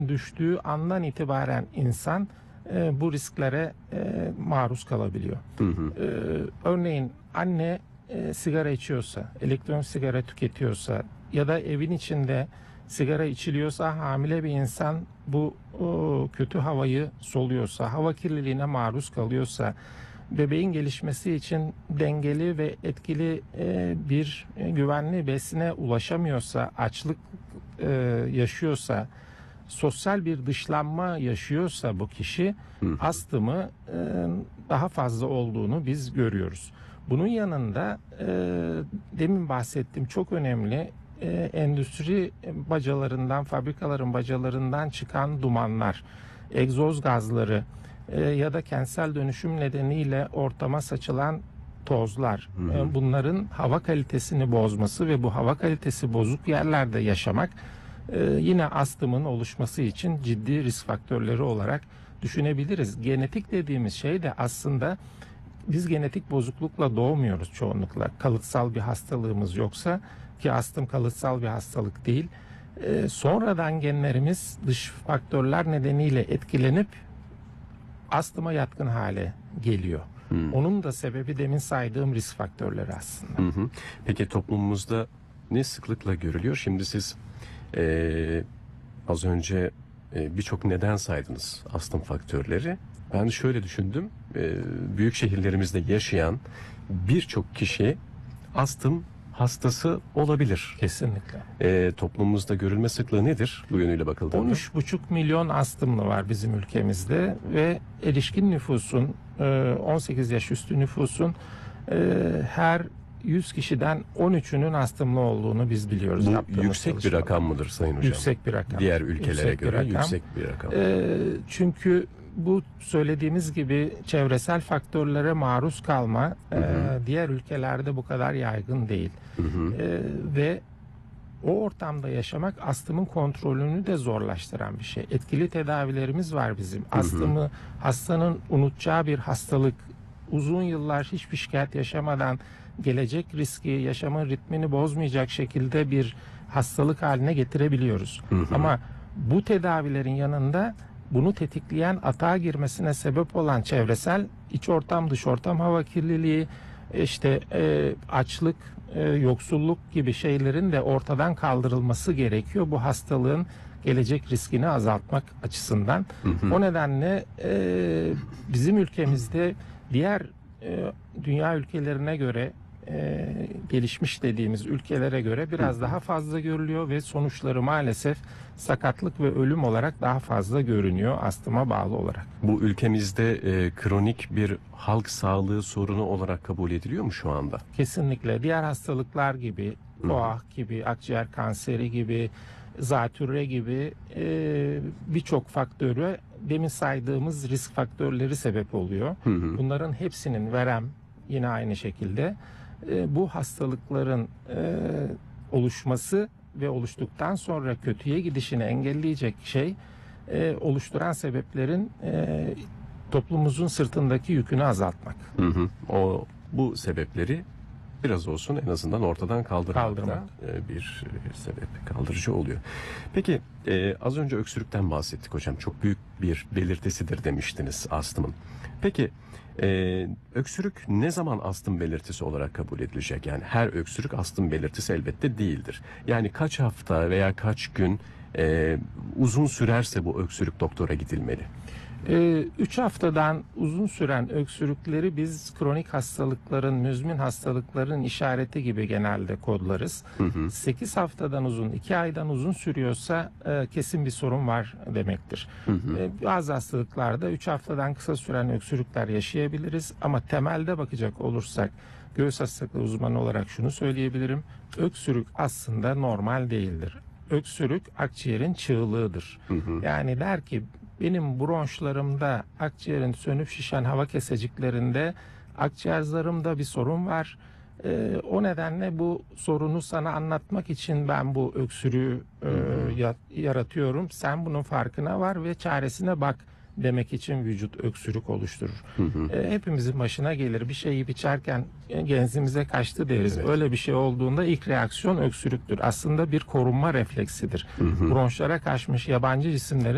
düştüğü andan itibaren insan bu risklere maruz kalabiliyor. Hı hı. Örneğin anne sigara içiyorsa, elektronik sigara tüketiyorsa ya da evin içinde sigara içiliyorsa, hamile bir insan bu kötü havayı soluyorsa, hava kirliliğine maruz kalıyorsa, bebeğin gelişmesi için dengeli ve etkili bir güvenli besine ulaşamıyorsa, açlık yaşıyorsa, sosyal bir dışlanma yaşıyorsa bu kişi, astımı daha fazla olduğunu biz görüyoruz. Bunun yanında demin bahsettiğim çok önemli endüstri bacalarından, fabrikaların bacalarından çıkan dumanlar, egzoz gazları ya da kentsel dönüşüm nedeniyle ortama saçılan tozlar, bunların hava kalitesini bozması ve bu hava kalitesi bozuk yerlerde yaşamak yine astımın oluşması için ciddi risk faktörleri olarak düşünebiliriz. Genetik dediğimiz şey de aslında biz genetik bozuklukla doğmuyoruz çoğunlukla. Kalıtsal bir hastalığımız yoksa, ki astım kalıtsal bir hastalık değil. Sonradan genlerimiz dış faktörler nedeniyle etkilenip astıma yatkın hale geliyor. Onun da sebebi demin saydığım risk faktörleri aslında. Peki toplumumuzda ne sıklıkla görülüyor? Şimdi siz az önce birçok neden saydınız, astım faktörleri. Ben şöyle düşündüm, büyük şehirlerimizde yaşayan birçok kişi astım hastası olabilir. Kesinlikle. Toplumumuzda görülme sıklığı nedir bu yönüyle bakıldığında? 13,5 milyon astımlı var bizim ülkemizde ve erişkin nüfusun, 18 yaş üstü nüfusun her 100 kişiden 13'ünün astımlı olduğunu biz biliyoruz. Bu yüksek bir rakam mıdır Sayın Hocam? Yüksek bir rakam. Diğer ülkelere göre yüksek bir rakam. Çünkü bu söylediğimiz gibi çevresel faktörlere maruz kalma diğer ülkelerde bu kadar yaygın değil. Ve o ortamda yaşamak astımın kontrolünü de zorlaştıran bir şey. Etkili tedavilerimiz var bizim. Astımı hastanın unutacağı bir hastalık, uzun yıllar hiçbir şikayet yaşamadan gelecek riski, yaşamın ritmini bozmayacak şekilde bir hastalık haline getirebiliyoruz. Ama bu tedavilerin yanında bunu tetikleyen, atağa girmesine sebep olan çevresel iç ortam, dış ortam hava kirliliği, işte açlık, yoksulluk gibi şeylerin de ortadan kaldırılması gerekiyor bu hastalığın gelecek riskini azaltmak açısından. O nedenle bizim ülkemizde diğer dünya ülkelerine göre, gelişmiş dediğimiz ülkelere göre biraz daha fazla görülüyor ve sonuçları maalesef sakatlık ve ölüm olarak daha fazla görünüyor astıma bağlı olarak. Bu ülkemizde kronik bir halk sağlığı sorunu olarak kabul ediliyor mu şu anda? Kesinlikle. Diğer hastalıklar gibi, koah gibi, akciğer kanseri gibi, zatürre gibi birçok faktörü, demin saydığımız risk faktörleri sebep oluyor. Bunların hepsinin, verem yine aynı şekilde, bu hastalıkların oluşması ve oluştuktan sonra kötüye gidişini engelleyecek şey, oluşturan sebeplerin toplumumuzun sırtındaki yükünü azaltmak. Bu sebepleri biraz olsun en azından ortadan kaldırmak. Bir sebep kaldırıcı oluyor. Peki az önce öksürükten bahsettik hocam. Çok büyük bir belirtisidir demiştiniz astımın. Peki öksürük ne zaman astım belirtisi olarak kabul edilecek? Yani her öksürük astım belirtisi elbette değildir. Yani kaç hafta veya kaç gün uzun sürerse bu öksürük doktora gidilmeli? 3 haftadan uzun süren öksürükleri biz kronik hastalıkların, müzmin hastalıkların işareti gibi genelde kodlarız. 8 haftadan uzun, 2 aydan uzun sürüyorsa kesin bir sorun var demektir. Bazı hastalıklarda 3 haftadan kısa süren öksürükler yaşayabiliriz ama temelde bakacak olursak, göğüs hastalıkları uzmanı olarak şunu söyleyebilirim: öksürük aslında normal değildir. Öksürük akciğerin çığlığıdır. Yani der ki, benim bronşlarımda, akciğerin sönüp şişen hava keseciklerinde, akciğer zarımda bir sorun var. O nedenle bu sorunu sana anlatmak için ben bu öksürüğü yaratıyorum. Sen bunun farkına var ve çaresine bak demek için vücut öksürük oluşturur. Hepimizin başına gelir. Bir şeyi içerken genzimize kaçtı deriz. Evet. Öyle bir şey olduğunda ilk reaksiyon öksürüktür. Aslında bir korunma refleksidir. Bronşlara kaçmış yabancı cisimlerin